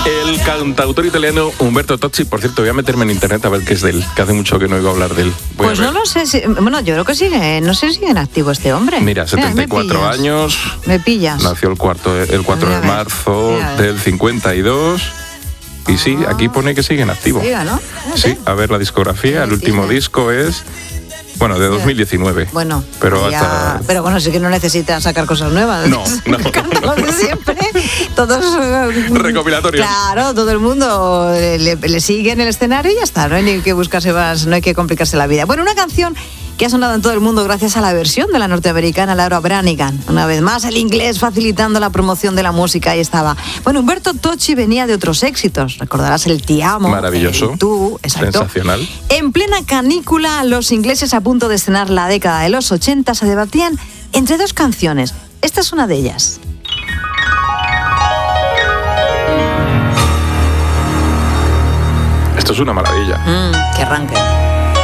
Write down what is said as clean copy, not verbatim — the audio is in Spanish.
El cantautor italiano Umberto Tocci, por cierto, voy a meterme en internet a ver qué es de él, que hace mucho que no oigo hablar de él. Pues no lo sé, bueno, yo creo que sigue, no sé si sigue en activo este hombre. Mira, 74 años. Me pillas. Nació el 4 de marzo del 52. Y sí, aquí pone que sigue en activo. Siga, ¿no? Sí, a ver la discografía, el último disco es... Bueno, de 2019. Bueno, pero ya, pero bueno, sí que no necesita sacar cosas nuevas. No. Lo de siempre. Todos recopilatorios. Claro, todo el mundo le sigue en el escenario y ya está. No hay ni que buscarse más, no hay que complicarse la vida. Bueno, una canción que ha sonado en todo el mundo gracias a la versión de la norteamericana Laura Branigan. Una vez más, el inglés facilitando la promoción de la música, ahí estaba. Bueno, Umberto Tocci venía de otros éxitos. Recordarás el Ti amo. Maravilloso. El Tú, exacto. Sensacional. En plena canícula, los ingleses a punto de estrenar la década de los 80 se debatían entre dos canciones. Esta es una de ellas. Esto es una maravilla. Que arranque.